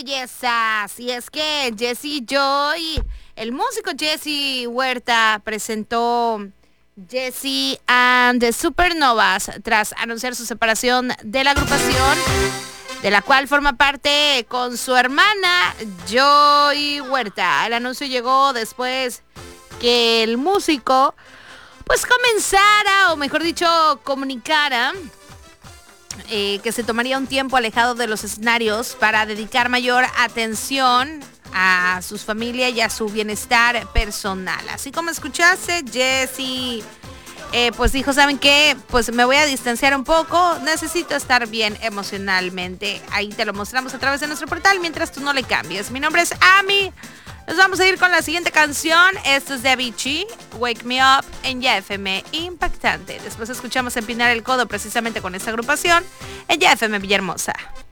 bellezas! Y es que Jesse Joy, el músico Jesse Huerta, presentó Jesse and the Supernovas tras anunciar su separación de la agrupación, de la cual forma parte con su hermana Joy Huerta. El anuncio llegó después que el músico pues comenzara, o mejor dicho, comunicara que se tomaría un tiempo alejado de los escenarios para dedicar mayor atención a su familia y a su bienestar personal. Así como escuchaste, Jesse pues dijo, ¿saben qué? Pues me voy a distanciar un poco, necesito estar bien emocionalmente. Ahí te lo mostramos a través de nuestro portal mientras tú no le cambies. Mi nombre es Ami. Nos vamos a ir con la siguiente canción. Esto es de Avicii, Wake Me Up, en Ya FM Impactante. Después escuchamos Empinar el Codo precisamente con esta agrupación en Ya FM Villahermosa.